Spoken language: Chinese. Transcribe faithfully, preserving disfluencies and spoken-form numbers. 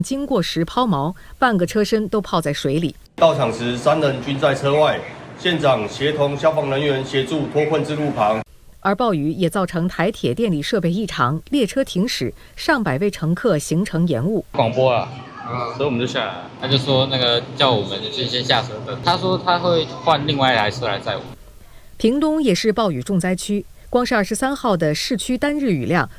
经过时抛锚，半个车身都泡在水里。 到场时，三人均在车外，县长协同消防人员协助脱困至路旁。 而暴雨也造成台铁电力设备异常，列车停驶，上百位乘客行程延误。 广播了。 所以我们就下来，他就说那个叫我们先先下车等。他说他会换另外一台车来载我们。 屏东也是暴雨重灾区，光是二十三号的市区单日雨量